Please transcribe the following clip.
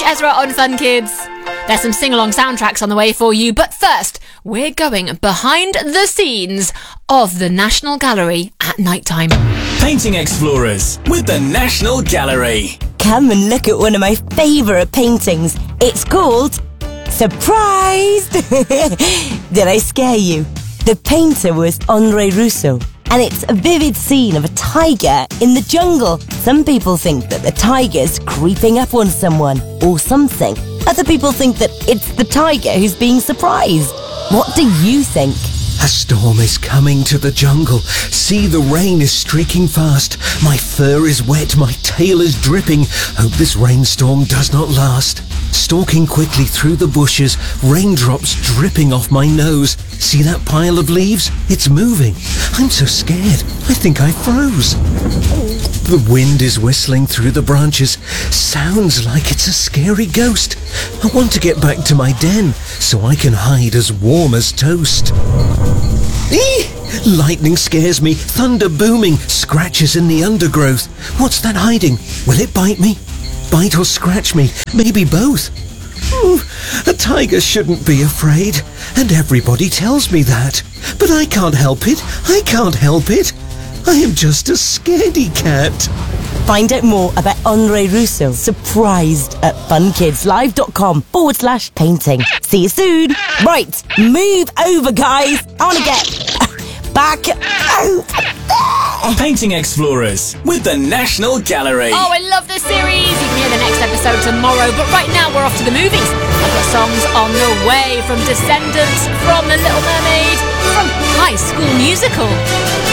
Ezra on Fun Kids. There's some sing-along soundtracks on the way for you, but first, we're going behind the scenes of the National Gallery at night time. Painting Explorers with the National Gallery. Come and look at one of my favourite paintings. It's called Surprised! Did I scare you? The painter was André Rousseau, and it's a vivid scene of a tiger in the jungle. Some people think that the tiger's creeping up on someone or something. Other people think that it's the tiger who's being surprised. What do you think? A storm is coming to the jungle. See, the rain is streaking fast. My fur is wet, my tail is dripping. Hope this rainstorm does not last. Stalking quickly through the bushes, raindrops dripping off my nose. See that pile of leaves? It's moving. I'm so scared. I think I froze. The wind is whistling through the branches. Sounds like it's a scary ghost. I want to get back to my den so I can hide as warm as toast. Lightning scares me, thunder booming, scratches in the undergrowth. What's that hiding? Will it bite me? Bite or scratch me? Maybe both. A tiger shouldn't be afraid, and everybody tells me that. But I can't help it. I can't help it. I am just a scaredy cat. Find out more about André Rousseau Surprised at funkidslive.com/painting. See you soon. Right, move over, guys. I want to get back out. Painting Explorers with the National Gallery. Oh, I love this series. You can hear the next episode tomorrow, but right now we're off to the movies. I've got songs on the way from Descendants, from The Little Mermaid, from High School Musical.